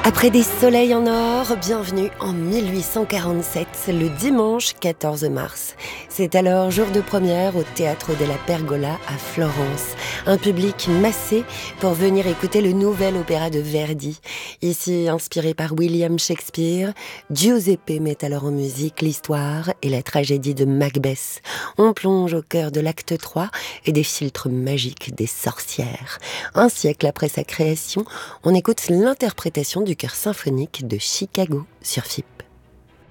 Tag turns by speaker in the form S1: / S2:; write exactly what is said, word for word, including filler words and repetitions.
S1: Après des soleils en or, bienvenue en mille huit cent quarante-sept, le dimanche quatorze mars. C'est alors jour de première au Théâtre della Pergola à Florence. Un public massé pour venir écouter le nouvel opéra de Verdi. Ici, inspiré par William Shakespeare, Giuseppe met alors en musique l'histoire et la tragédie de Macbeth. On plonge au cœur de l'acte trois et des filtres magiques des sorcières. Un siècle après sa création, on écoute l'interprétation du chœur symphonique de Chicago sur F I P.